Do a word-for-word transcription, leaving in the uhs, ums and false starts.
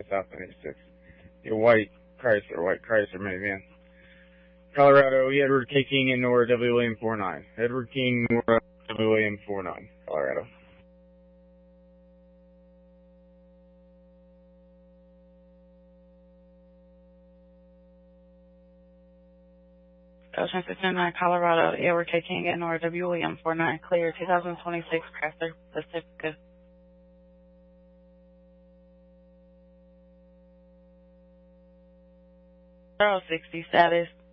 South ninety-six. A white Chrysler, white Chrysler minivan. Colorado, Edward K. King and Nora W. William four nine. Edward King, Nora W. William four nine, Colorado. Ocean sixty-nine, Colorado, Edward K. King and Nora W. William four nine, clear, two thousand twenty-six Chrysler Pacifica. zero sixty status.